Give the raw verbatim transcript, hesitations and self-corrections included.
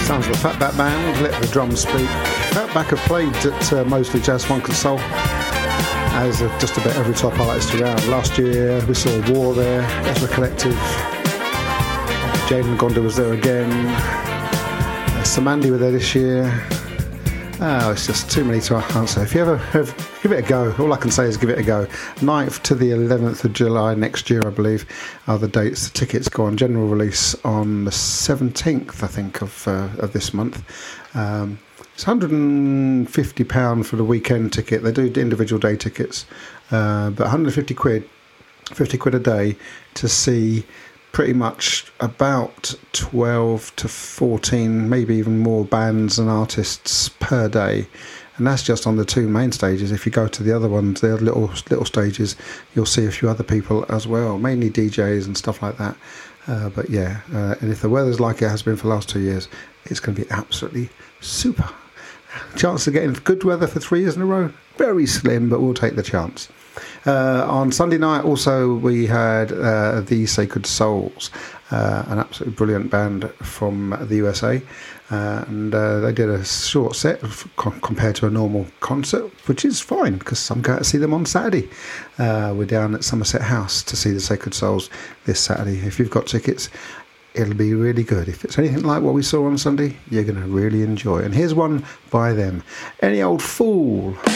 Sounds of the Fatback Band, Let the Drums Speak. Fatback have played at uh, mostly Jazz, Funk and Soul, as uh, just about every top artist around. Last year we saw War there, Ezra Collective, Jaden Gonda was there again, uh, Samandi were there this year. Oh, it's just too many to answer. If you ever have, give it a go. All I can say is give it a go. ninth to the eleventh of July next year, I believe, are the dates. The tickets go on general release on the seventeenth, I think, of uh, of this month. Um, it's one hundred fifty pounds for the weekend ticket. They do individual day tickets, uh, but one hundred fifty quid, fifty quid a day to see pretty much about twelve to fourteen, maybe even more bands and artists per day, and that's just on the two main stages. If you go to the other ones, the other little little stages, you'll see a few other people as well, mainly D Js and stuff like that. Uh, but yeah, uh, and if the weather's like it has been for the last two years, it's going to be absolutely super. Chance of getting good weather for three years in a row, very slim, but we'll take the chance. Uh, on Sunday night also we had uh, The Sacred Souls, uh, an absolutely brilliant band from the U S A, uh, and uh, they did a short set of, com- compared to a normal concert, which is fine because I'm going to see them on Saturday. Uh, we're down at Somerset House to see The Sacred Souls this Saturday. If you've got tickets, it'll be really good. If it's anything like what we saw on Sunday, you're going to really enjoy it. And here's one by them, Any Old Fool.